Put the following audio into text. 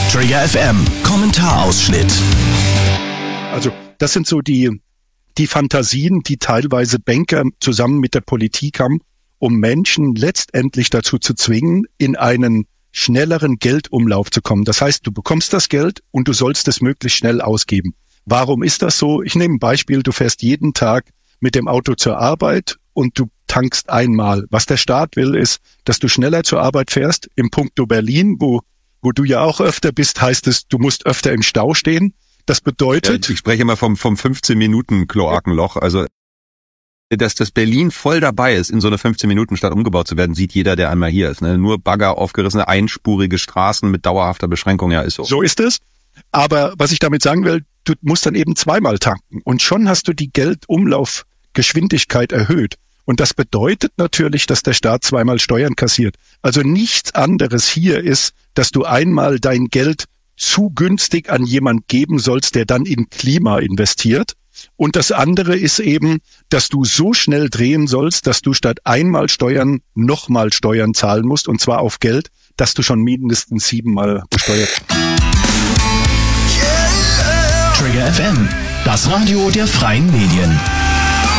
Trigger FM, Kommentarausschnitt. Also das sind so die Fantasien, die teilweise Banker zusammen mit der Politik haben, um Menschen letztendlich dazu zu zwingen, in einen schnelleren Geldumlauf zu kommen. Das heißt, du bekommst das Geld und du sollst es möglichst schnell ausgeben. Warum ist das so? Ich nehme ein Beispiel, du fährst jeden Tag mit dem Auto zur Arbeit und du tankst einmal. Was der Staat will, ist, dass du schneller zur Arbeit fährst. Im Punkto Berlin, wo du ja auch öfter bist, heißt es, du musst öfter im Stau stehen. Das bedeutet... Ja, ich spreche immer vom 15-Minuten-Kloakenloch. Also, dass das Berlin voll dabei ist, in so eine 15-Minuten-Stadt umgebaut zu werden, sieht jeder, der einmal hier ist. Ne? Nur Bagger, aufgerissene, einspurige Straßen mit dauerhafter Beschränkung, ja, ist so. So ist es. Aber was ich damit sagen will, du musst dann eben zweimal tanken. Und schon hast du die Geldumlaufgeschwindigkeit erhöht. Und das bedeutet natürlich, dass der Staat zweimal Steuern kassiert. Also nichts anderes hier ist, dass du einmal dein Geld zu günstig an jemand geben sollst, der dann in Klima investiert. Und das andere ist eben, dass du so schnell drehen sollst, dass du statt einmal Steuern nochmal Steuern zahlen musst, und zwar auf Geld, dass du schon mindestens 7-mal besteuert. Trigger FM, das Radio der freien Medien.